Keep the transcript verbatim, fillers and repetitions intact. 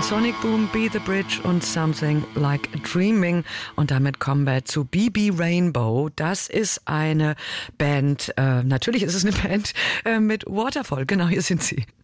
Sonic Boom, Be the Bridge und Something Like Dreaming. Und damit kommen wir zu B B Rainbow. Das ist eine Band, äh, natürlich ist es eine Band äh, mit Waterfall. Genau, hier sind sie.